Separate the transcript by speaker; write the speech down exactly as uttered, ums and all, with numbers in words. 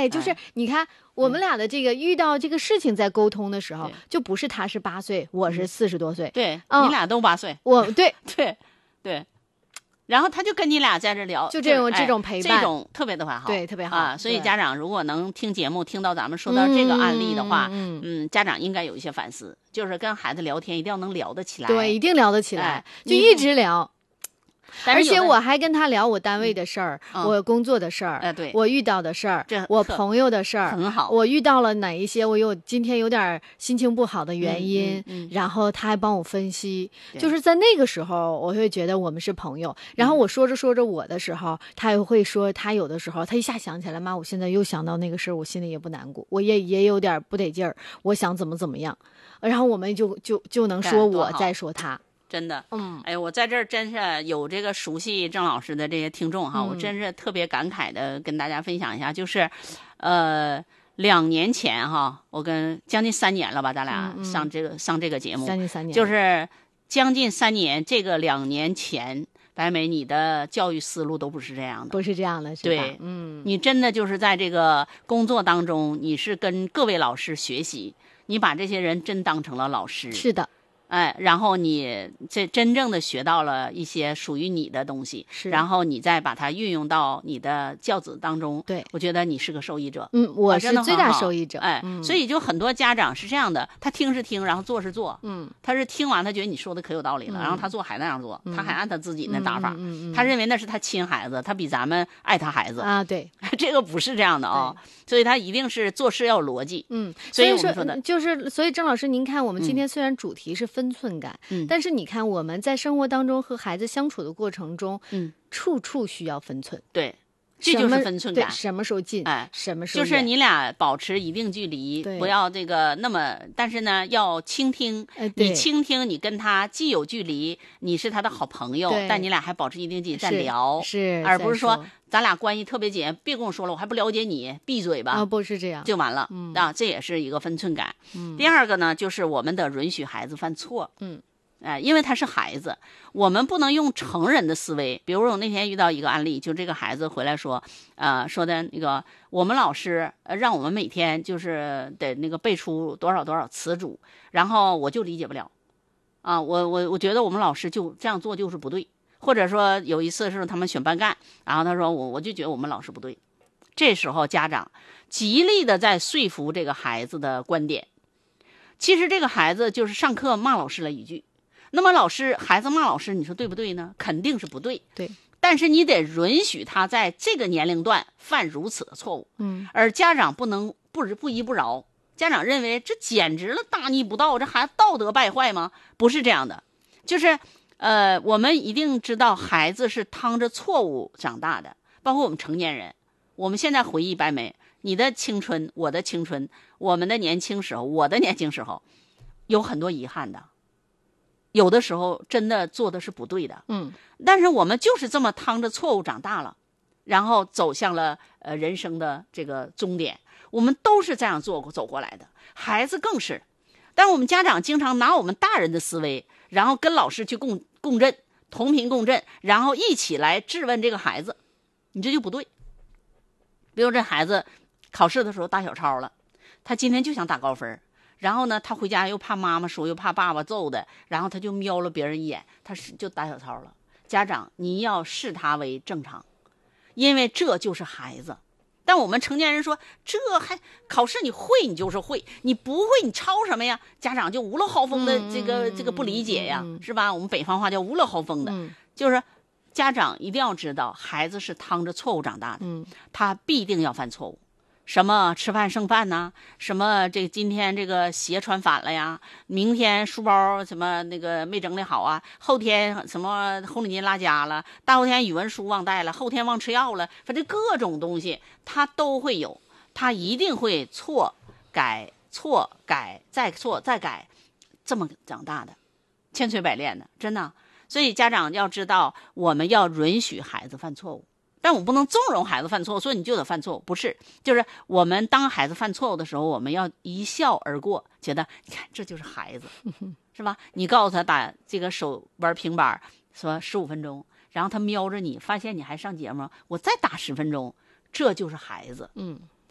Speaker 1: 哎，就是你看我们俩的这个遇到这个事情在沟通的时候，就不是他是八岁，我是四十多岁，
Speaker 2: 对，
Speaker 1: 嗯，
Speaker 2: 你俩都八岁，
Speaker 1: 我对
Speaker 2: 对对。然后他就跟你俩在这聊，
Speaker 1: 就这种、
Speaker 2: 哎、
Speaker 1: 这种陪伴，
Speaker 2: 这种特别的好，
Speaker 1: 对，特别好
Speaker 2: 啊。所以家长如果能听节目，听到咱们说到这个案例的话，
Speaker 1: 嗯，
Speaker 2: 嗯，家长应该有一些反思，就是跟孩子聊天一定要能聊得起来，
Speaker 1: 对，一定聊得起来，
Speaker 2: 哎、
Speaker 1: 就一直聊。而且我还跟他聊我单位的事儿、
Speaker 2: 嗯、
Speaker 1: 我工作的事儿、
Speaker 2: 呃、对
Speaker 1: 我遇到的事儿、我朋友的事儿，
Speaker 2: 很好。
Speaker 1: 我遇到了哪一些我有今天有点心情不好的原因，
Speaker 2: 嗯嗯嗯、
Speaker 1: 然后他还帮我分析。就是在那个时候，我会觉得我们是朋友。然后我说着说着我的时候，他又会说他有的时候他一下想起来，妈，我现在又想到那个事儿，我心里也不难过，我也也有点不得劲儿，我想怎么怎么样。然后我们就就就能说我在说他。
Speaker 2: 真的，
Speaker 1: 嗯，
Speaker 2: 哎，我在这儿真是有这个熟悉郑老师的这些听众哈，
Speaker 1: 嗯、
Speaker 2: 我真是特别感慨的跟大家分享一下，就是，呃，两年前哈，我跟将近三年了吧，咱俩上这个、嗯、上这个节目，
Speaker 1: 将近三年，
Speaker 2: 就是将近三年，这个两年前，白梅你的教育思路都不是这样的，
Speaker 1: 不是这样的，是吧？
Speaker 2: 对，
Speaker 1: 嗯，
Speaker 2: 你真的就是在这个工作当中，你是跟各位老师学习，你把这些人真当成了老师，
Speaker 1: 是的。
Speaker 2: 哎，然后你这真正的学到了一些属于你的东西，
Speaker 1: 是，
Speaker 2: 然后你再把它运用到你的教子当中。
Speaker 1: 对，
Speaker 2: 我觉得你是个受益者。
Speaker 1: 嗯，我是最大受益者。
Speaker 2: 哎、
Speaker 1: 嗯，
Speaker 2: 所以就很多家长是这样的，他听是听，然后做是做。
Speaker 1: 嗯，
Speaker 2: 他是听完他觉得你说的可有道理了，
Speaker 1: 嗯、
Speaker 2: 然后他做还那样做，
Speaker 1: 嗯、
Speaker 2: 他还按他自己那打法、
Speaker 1: 嗯嗯嗯，
Speaker 2: 他认为那是他亲孩子，他比咱们爱他孩子
Speaker 1: 啊。对，
Speaker 2: 这个不是这样的啊、哦，所以他一定是做事要有逻辑。
Speaker 1: 嗯，
Speaker 2: 所以我
Speaker 1: 们
Speaker 2: 说的
Speaker 1: 就是，所以郑老师，您看我们今天虽然主题是分寸感。
Speaker 2: 嗯
Speaker 1: 但是你看，我们在生活当中和孩子相处的过程中，
Speaker 2: 嗯，
Speaker 1: 处处需要分寸。
Speaker 2: 对，这就是分寸感。
Speaker 1: 什么时候近？
Speaker 2: 哎，
Speaker 1: 什么时候
Speaker 2: 就是你俩保持一定距离，不要这个那么，但是呢，要倾听。
Speaker 1: 哎、
Speaker 2: 你倾听，你跟他既有距离，你是他的好朋友，但你俩还保持一定距离在聊，
Speaker 1: 是，
Speaker 2: 而不是说咱俩关系特别紧，别跟我说了，我还不了解你，闭嘴吧。
Speaker 1: 啊，不是这样，
Speaker 2: 就完了。
Speaker 1: 嗯
Speaker 2: 啊，这也是一个分寸感。
Speaker 1: 嗯，
Speaker 2: 第二个呢，就是我们得允许孩子犯错。
Speaker 1: 嗯。
Speaker 2: 哎，因为他是孩子，我们不能用成人的思维。比如我那天遇到一个案例，就这个孩子回来说，呃，说的那个我们老师呃让我们每天就是得那个背出多少多少词组，然后我就理解不了，啊，我我我觉得我们老师就这样做就是不对，或者说有一次是他们选班干，然后他说我我就觉得我们老师不对，这时候家长极力的在说服这个孩子的观点，其实这个孩子就是上课骂老师了一句。那么老师，孩子骂老师，你说对不对呢？肯定是不对。
Speaker 1: 对，
Speaker 2: 但是你得允许他在这个年龄段犯如此的错误。
Speaker 1: 嗯，
Speaker 2: 而家长不能不不依不饶。家长认为这简直了大逆不道，这孩子道德败坏吗？不是这样的，就是呃，我们一定知道孩子是趟着错误长大的，包括我们成年人。我们现在回忆白梅，你的青春，我的青春，我们的年轻时候，我的年轻时候，有很多遗憾的。有的时候真的做的是不对的，
Speaker 1: 嗯，
Speaker 2: 但是我们就是这么趟着错误长大了，然后走向了呃人生的这个终点，我们都是这样做过走过来的，孩子更是。但我们家长经常拿我们大人的思维，然后跟老师去共共振，同频共振，然后一起来质问这个孩子，你这就不对。比如这孩子考试的时候打小抄了，他今天就想打高分。然后呢，他回家又怕妈妈说，又怕爸爸揍的，然后他就瞄了别人一眼，他是就打小抄了。家长，你要视他为正常，因为这就是孩子。但我们成年人说，这还考试你会你就是会，你不会你抄什么呀？家长就无了豪风的这个、嗯、这个不理解呀，
Speaker 1: 嗯、
Speaker 2: 是吧？我们北方话叫无了豪风的，
Speaker 1: 嗯、
Speaker 2: 就是家长一定要知道，孩子是趟着错误长大的，
Speaker 1: 嗯、
Speaker 2: 他必定要犯错误。什么吃饭剩饭呐？什么这今天这个鞋穿反了呀？明天书包什么那个没整理好啊？后天什么红领巾落家了？大后天语文书忘带了？后天忘吃药了？反正各种东西他都会有，他一定会错改错改再错再改，这么长大的，千锤百炼的，真的。所以家长要知道，我们要允许孩子犯错误。但我不能纵容孩子犯错，说你就得犯错误，不是，就是我们当孩子犯错误的时候，我们要一笑而过，觉得你看这就是孩子，是吧？你告诉他打这个手玩平板，说十五分钟，然后他瞄着你，发现你还上节目，我再打十分钟，这就是孩子。
Speaker 1: 嗯，